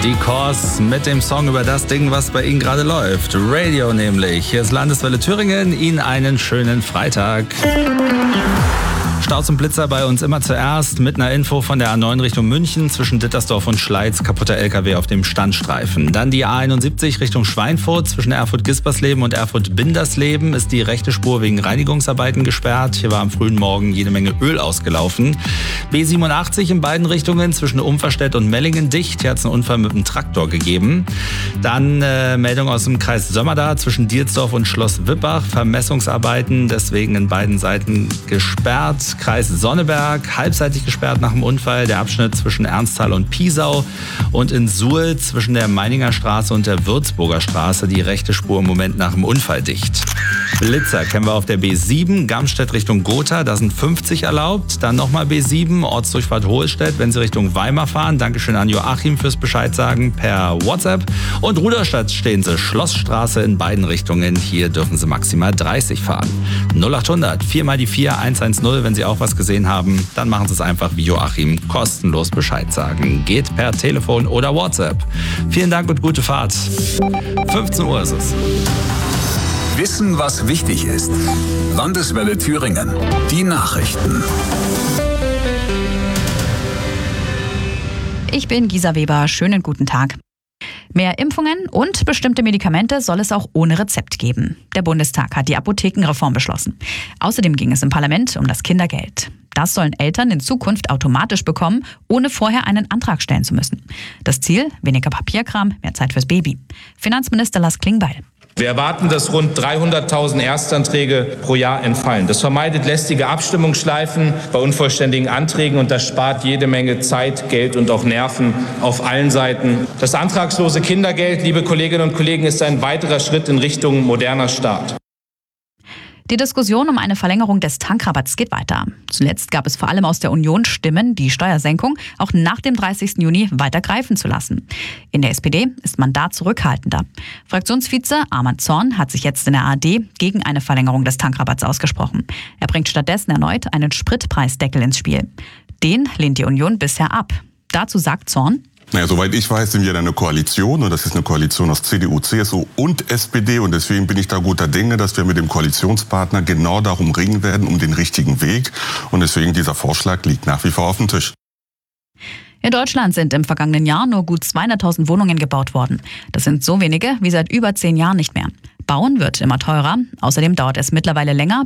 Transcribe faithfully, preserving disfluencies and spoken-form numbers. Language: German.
Die Kors mit dem Song über das Ding, was bei Ihnen gerade läuft. Radio nämlich. Hier ist Landeswelle Thüringen. Ihnen einen schönen Freitag. Staus und Blitzer bei uns immer zuerst mit einer Info von der A neun Richtung München zwischen Dittersdorf und Schleiz, kaputter L K W auf dem Standstreifen. Dann die A einundsiebzig Richtung Schweinfurt zwischen Erfurt-Gispersleben und Erfurt-Bindersleben ist die rechte Spur wegen Reinigungsarbeiten gesperrt. Hier war am frühen Morgen jede Menge Öl ausgelaufen. B siebenundachtzig in beiden Richtungen zwischen Umverstedt und Mellingen dicht. Hier hat es einen Unfall mit einem Traktor gegeben. Dann äh, Meldung aus dem Kreis Sömmerda zwischen Diersdorf und Schloss Wippach. Vermessungsarbeiten deswegen in beiden Seiten gesperrt. Kreis Sonneberg, halbseitig gesperrt nach dem Unfall, der Abschnitt zwischen Ernsthal und Piesau und in Suhl zwischen der Meininger Straße und der Würzburger Straße die rechte Spur im Moment nach dem Unfall dicht. Blitzer kennen wir auf der B sieben, Gamstedt Richtung Gotha, da sind fünfzig erlaubt. Dann nochmal B sieben, Ortsdurchfahrt Hohlstedt, wenn Sie Richtung Weimar fahren. Dankeschön an Joachim fürs Bescheid sagen per WhatsApp. Und Ruderstadt stehen Sie, Schlossstraße in beiden Richtungen. Hier dürfen Sie maximal dreißig fahren. null achthundert, vier mal die vier, eins eins null, wenn Sie auch was gesehen haben, dann machen Sie es einfach wie Joachim, kostenlos Bescheid sagen. Geht per Telefon oder WhatsApp. Vielen Dank und gute Fahrt. fünfzehn Uhr ist es. Wissen, was wichtig ist. Landeswelle Thüringen. Die Nachrichten. Ich bin Gisa Weber. Schönen guten Tag. Mehr Impfungen und bestimmte Medikamente soll es auch ohne Rezept geben. Der Bundestag hat die Apothekenreform beschlossen. Außerdem ging es im Parlament um das Kindergeld. Das sollen Eltern in Zukunft automatisch bekommen, ohne vorher einen Antrag stellen zu müssen. Das Ziel? Weniger Papierkram, mehr Zeit fürs Baby. Finanzminister Lars Klingbeil. Wir erwarten, dass rund dreihunderttausend Erstanträge pro Jahr entfallen. Das vermeidet lästige Abstimmungsschleifen bei unvollständigen Anträgen und das spart jede Menge Zeit, Geld und auch Nerven auf allen Seiten. Das antragslose Kindergeld, liebe Kolleginnen und Kollegen, ist ein weiterer Schritt in Richtung moderner Staat. Die Diskussion um eine Verlängerung des Tankrabatts geht weiter. Zuletzt gab es vor allem aus der Union Stimmen, die Steuersenkung auch nach dem dreißigsten Juni weiter greifen zu lassen. In der S P D ist man da zurückhaltender. Fraktionsvize Arman Zorn hat sich jetzt in der A R D gegen eine Verlängerung des Tankrabatts ausgesprochen. Er bringt stattdessen erneut einen Spritpreisdeckel ins Spiel. Den lehnt die Union bisher ab. Dazu sagt Zorn: Naja, soweit ich weiß, sind wir in einer Koalition und das ist eine Koalition aus C D U, C S U und S P D und deswegen bin ich da guter Dinge, dass wir mit dem Koalitionspartner genau darum ringen werden, um den richtigen Weg und deswegen dieser Vorschlag liegt nach wie vor auf dem Tisch. In Deutschland sind im vergangenen Jahr nur gut zweihunderttausend Wohnungen gebaut worden. Das sind so wenige wie seit über zehn Jahren nicht mehr. Bauen wird immer teurer. Außerdem dauert es mittlerweile länger,